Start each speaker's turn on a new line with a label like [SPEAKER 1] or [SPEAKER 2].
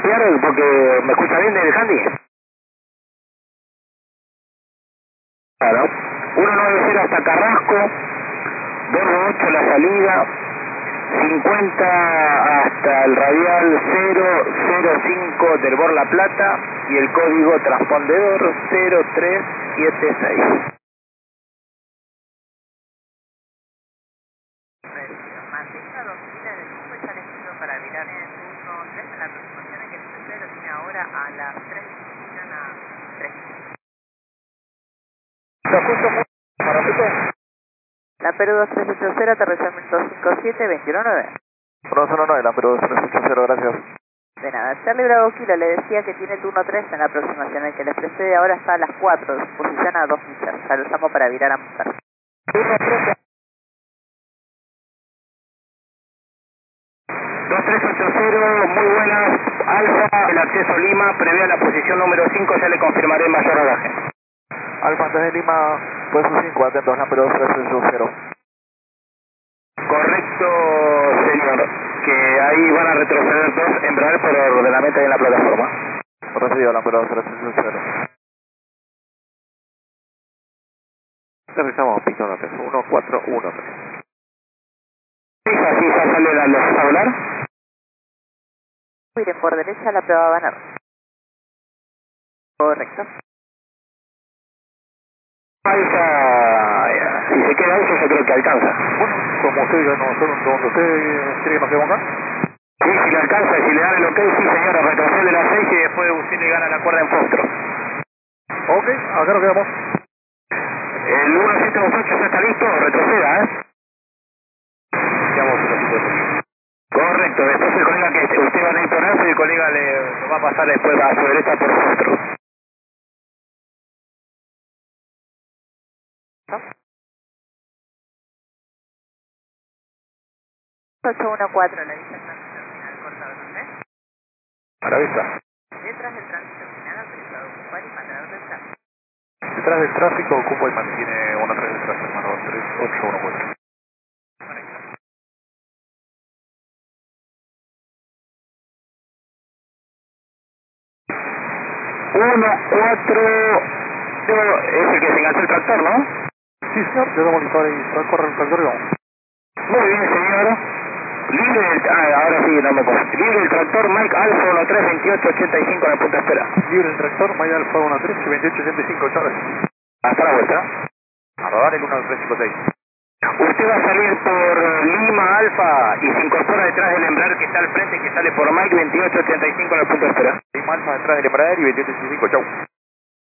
[SPEAKER 1] copiar porque me escucha bien del handy? Claro. 190 hasta Carrasco, 228 la salida, 50 hasta el radial 005 del Bor La Plata y el código transpondedor 0376.
[SPEAKER 2] Mantenga 2000 en el rumbo, está elegido para virar en el turno 3 en la aproximación en que el tercero lo tiene ahora a las 3 disposición a 3.
[SPEAKER 1] ¿Te escucho muy rápido?
[SPEAKER 2] La Perú 2380, aterrizaje 257, 219.
[SPEAKER 1] 109, la Perú 2380, gracias.
[SPEAKER 2] De nada, Charlie Bravo Kilo le decía que tiene turno 3 en la aproximación, el que les precede ahora está a las 4, disposición a 2 millas, ya lo usamos para virar a montar.
[SPEAKER 1] Turno 13. 2380, muy buenas, Alfa, el acceso Lima, prevea la posición número 5, ya le confirmaré mayor rodaje. Alfa, desde Lima, puesto 5, atentos, la Perú 2380. Correcto, señor, que ahí van a retroceder dos Embraer por ordenamiento en la plataforma. Recibido, la Perú 2380. Revisamos pistón 1413. Sí, ya sale la luz a volar.
[SPEAKER 2] Miren, por derecha la prueba va a ganar. Correcto.
[SPEAKER 1] Alfa, si se queda eso yo creo que alcanza. Bueno, como usted diga, donde usted cree que nos quedamos acá. Sí, si le alcanza, si le dan el ok, sí señora, retrocede las 6 y después usted le gana la cuerda en Fostro. Ok, acá nos quedamos. El 1728 ya está listo, retroceda, Correcto, después el colega que usted va a entonarse y el colega lo va a pasar después a su derecha por Fostro.
[SPEAKER 2] 814, la vista tránsito terminal cortado, ¿no?
[SPEAKER 1] A la vista.
[SPEAKER 2] Detrás del tránsito final autorizado ocupar y mantener del tráfico.
[SPEAKER 1] Detrás del tráfico ocupa y mantiene 1-3 detrás, hermano, 3814.
[SPEAKER 2] Correcto.
[SPEAKER 1] 1-4... Es el que se enganchó el tractor, ¿no? Sí, señor, le damos disparar y corre el tractor y vamos. Muy bien, señor. Libre del... ahora sí, no me confundo. Libre el tractor, Mike Alfa 132885 en la punta de espera. Libre el tractor, Mike Alfa 132885, ¿sabes? Hasta la vuelta. A rodar el 1356. Usted va a salir por Lima Alfa y se incorpora detrás del Embraer que está al frente, que sale por Mike 2885 en la punta de espera. Lima Alfa detrás del Embraer y 2885, chau.